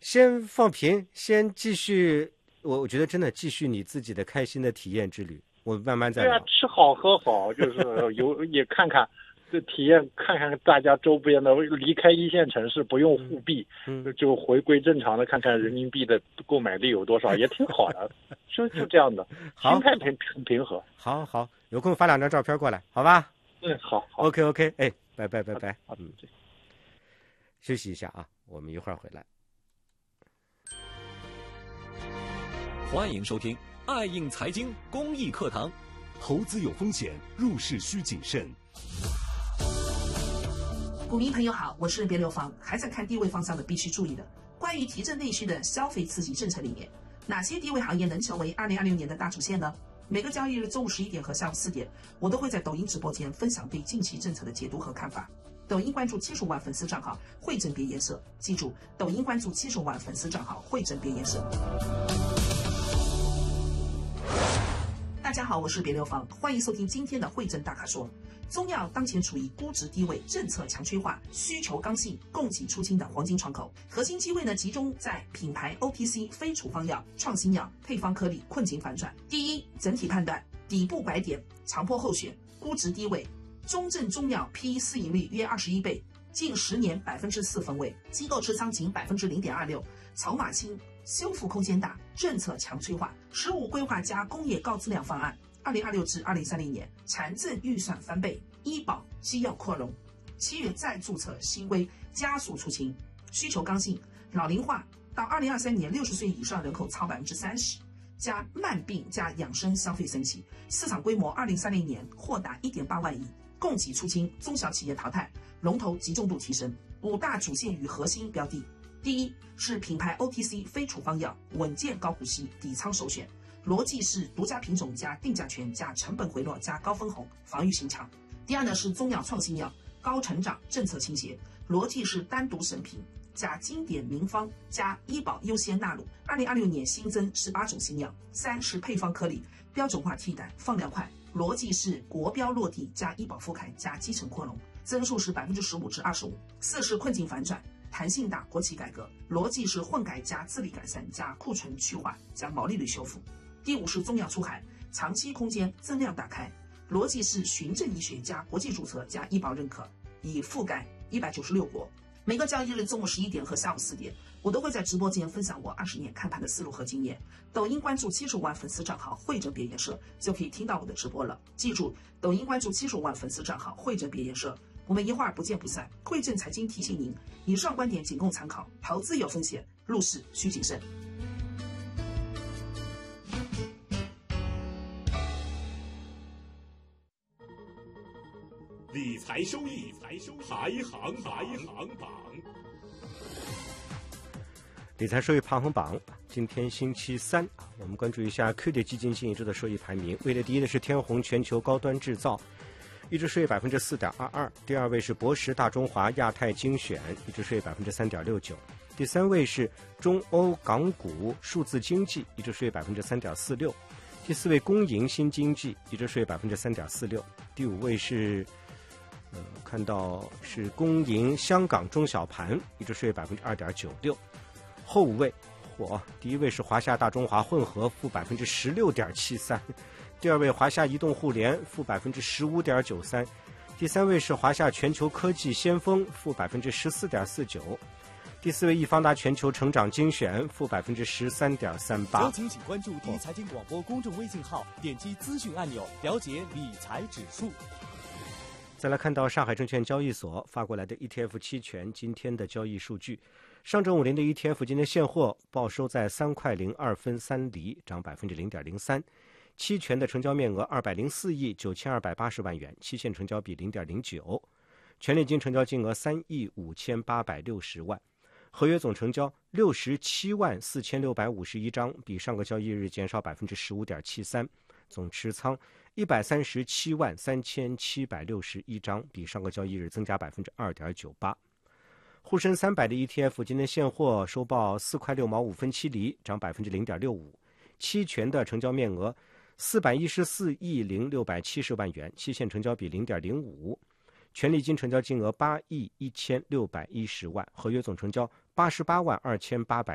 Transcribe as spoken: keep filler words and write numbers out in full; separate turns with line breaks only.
先放平，先继续。我我觉得真的继续你自己的开心的体验之旅，我慢慢再聊。
对啊，吃好喝好，就是有也看看。这体验看看大家周边的，离开一线城市不用货币，
嗯
就就回归正常的，看看人民币的购买力有多少，也挺好的，就就这样的，心态平平平和。
好好，有空发两张照片过来，好吧？
嗯，好好
，OK OK， 哎，拜拜拜拜，
好，
嗯，休息一下啊，我们一会儿回来。
欢迎收听爱映财经公益课堂，
投资有风险，入市需谨慎。
股民朋友好，我是别流芳。还在看低位方向的必须注意的，关于提振内需的消费刺激政策里面，哪些低位行业能成为二零二六年的大主线呢？每个交易日中午十一点和下午四点，我都会在抖音直播间分享对近期政策的解读和看法。抖音关注七十五万粉丝账号汇整别颜色，记住，抖音关注七十五万粉丝账号汇整别颜色。大家好，我是别流芳，欢迎收听今天的汇整大咖说。中药当前处于估值低位、政策强催化、需求刚性、供给出清的黄金窗口，核心机会呢集中在品牌 O T C 非处方药、创新药、配方颗粒，困境反转。第一，整体判断底部拐点，长坡后选，估值低位，中证中药 P E 市盈率约二十一倍，近十年百分之四分位，机构持仓仅百分之零点二六，筹码轻，修复空间大，政策强催化，十五规划加工业高质量方案。二零二六至二零三零年，财政预算翻倍，医保西药扩容，七月再注册新规，加速出清，需求刚性，老龄化到二零二三年六十岁以上人口超百分之三十，加慢病加养生消费升级，市场规模二零三零年或达一点八万亿，供给出清，中小企业淘汰，龙头集中度提升，五大主线与核心标的。第一是品牌 O T C 非处方药，稳健高股息，底仓首选。逻辑是独家品种加定价权加成本回落加高分红，防御性强。第二呢是中药创新药，高成长，政策倾斜，逻辑是单独审评加经典名方加医保优先纳入。二零二六年新增十八种新药。三是配方颗粒，标准化替代，放量快，逻辑是国标落地加医保覆盖加基层扩容，增速是百分之十五至二十五。四是困境反转，弹性大，国企改革，逻辑是混改加自力改善加库存去化加毛利率修复。第五是中药出海，长期空间增量打开，逻辑是循证医学加国际注册加医保认可，已覆盖一百九十六国。每个交易日中午十一点和下午四点，我都会在直播间分享我二十年看盘的思路和经验。抖音关注七十五万粉丝账号汇整别颜色，就可以听到我的直播了。记住，抖音关注七十五万粉丝账号汇整别颜色，我们一会儿不见不散。汇整财经提醒您，以上观点仅供参考，投资有风险，入市需谨慎。
理财收益，排行排行榜。
理财收益排行榜，今天星期三，我们关注一下 Q 点基金近一周的收益排名。位列第一的是天弘全球高端制造，一直收益百分之四点二二。第二位是博时大中华亚太精选，一直收益百分之三点六九。第三位是中欧港股数字经济，一直收益百分之三点四六。第四位公营新经济，一直收益百分之三点四六。第五位是。呃，看到是公营香港中小盘，一直收益百分之二点九六。后五位，嚯，第一位是华夏大中华混合，负百分之十六点七三；第二位华夏移动互联，负百分之十五点九三；第三位是华夏全球科技先锋，负百分之十四点四九；第四位易方达全球成长精选，负百分之十三点三八。
详情请关注第一财经广播公众微信号，点击资讯按钮，了解理财指数。
再来看到上海证券交易所发过来的 E T F 期权今天的交易数据，上证五零的 E T F 今天现货报收在三块零二分三厘，涨百分之零点零三，期权的成交面额二百零四亿九千二百八十万元，期限成交比零点零九，权利金成交金额三亿五千八百六十万，合约总成交六十七万四千六百五十一张，比上个交易日减少百分之十五点七三，总持仓一百三十七万三千七百六十一张，比上个交易日增加百分之二点九八。沪深三百的 E T F 今天现货收报四块六毛五分七厘，涨百分之零点六五。期权的成交面额四百一十四亿零六百七十万元，期限成交比零点零五。权利金成交金额八亿一千六百一十万，合约总成交八十八万二千八百